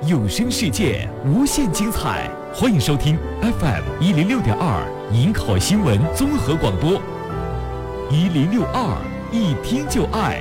有声世界无限精彩，欢迎收听 FM106.2营口新闻综合广播，1062一听就爱。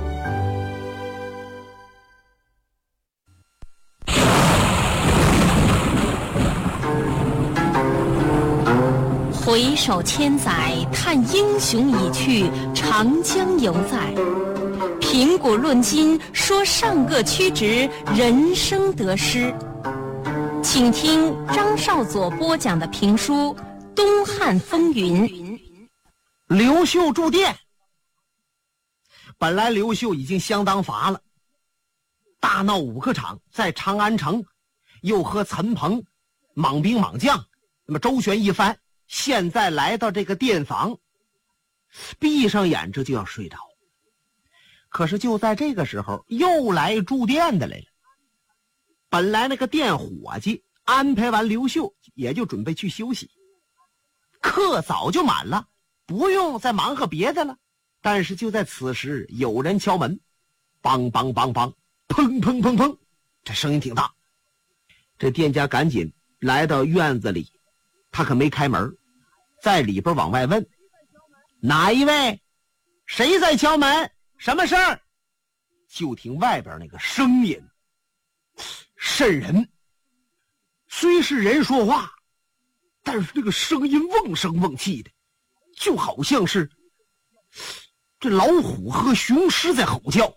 回首千载，叹英雄已去，长江犹在。评古论今，说上个曲直，人生得失。请听张少佐播讲的评书《东汉风云》。 刘秀住店。本来刘秀已经相当乏了，大闹五客场，在长安城又和陈鹏莽兵莽将，那么周旋一番，现在来到这个店房，闭上眼这就要睡着。可是就在这个时候，又来住店的来了。本来那个店伙计安排完刘秀，也就准备去休息，客早就满了，不用再忙活别的了。但是就在此时，有人敲门，梆梆梆梆，砰砰砰砰，这声音挺大。这店家赶紧来到院子里，他可没开门，在里边往外问：哪一位？谁在敲门？什么事儿？就听外边那个声音瘆人，虽是人说话，但是这个声音瓮声瓮气的，就好像是这老虎和雄狮在吼叫。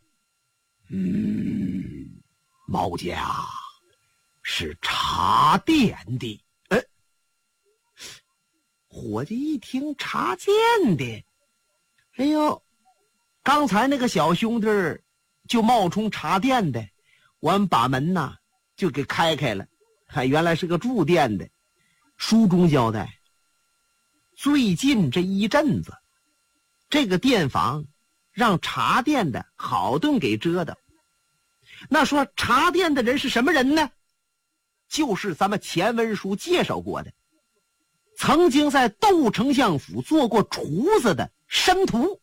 猫家是茶店的。伙计一听茶店的，哎呦，刚才那个小兄弟就冒充茶店的，我们把门呐就给开了，原来是个住店的。书中交代，最近这一阵子，这个店房让茶店的好顿给折腾。那说茶店的人是什么人呢？就是咱们前文书介绍过的，曾经在窦丞相府做过厨子的申屠。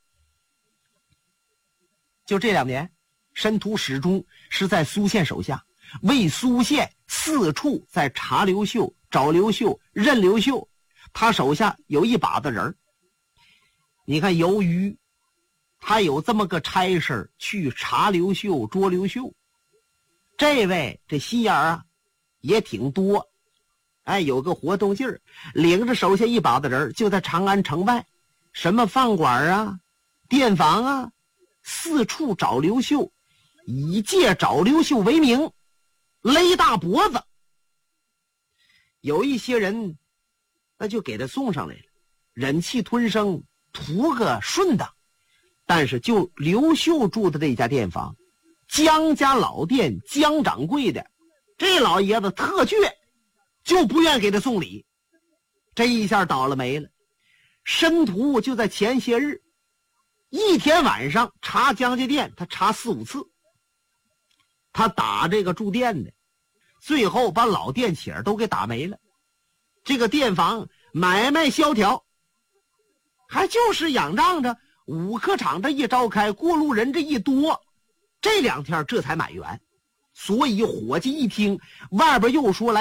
就这2年，申屠始终是在苏县手下，为苏县四处在查刘秀、找刘秀、认刘秀，他手下有一把子人。你看，由于他有这么个差事去查刘秀、捉刘秀，这位这心眼啊也挺多，有个活动劲儿，领着手下一把子人，就在长安城外，什么饭馆啊、店房啊，四处找刘秀，以借找刘秀为名，勒大脖子。有一些人那就给他送上来了，忍气吞声，图个顺当。但是就刘秀住的这家店房，江家老店江掌柜的，这老爷子特倔，就不愿给他送礼。这一下倒了霉了。申屠就在前些日，一天晚上查江家店，他查4、5次，他打这个住店的，最后把老店起儿都给打没了。这个店房买卖萧条，还就是仰仗着五客场这一召开，过路人这一多，这2天这才满员。所以伙计一听外边又说来